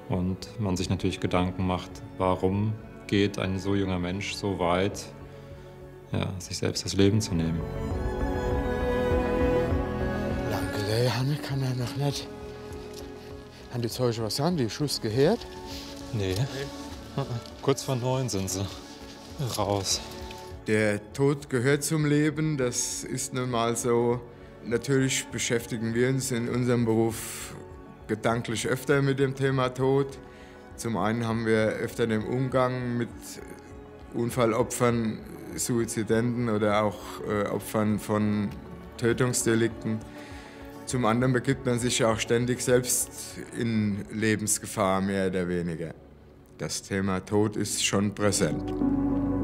Und man sich natürlich Gedanken macht, warum geht ein so junger Mensch so weit, ja, sich selbst das Leben zu nehmen. Lang gelegen kann er noch nicht. Haben die Zeugen was haben die Schuss gehört? Nee. Kurz vor 9 sind sie raus. Der Tod gehört zum Leben, das ist nun mal so. Natürlich beschäftigen wir uns in unserem Beruf gedanklich öfter mit dem Thema Tod. Zum einen haben wir öfter den Umgang mit Unfallopfern, Suizidenten oder auch Opfern von Tötungsdelikten. Zum anderen begibt man sich ja auch ständig selbst in Lebensgefahr, mehr oder weniger. Das Thema Tod ist schon präsent.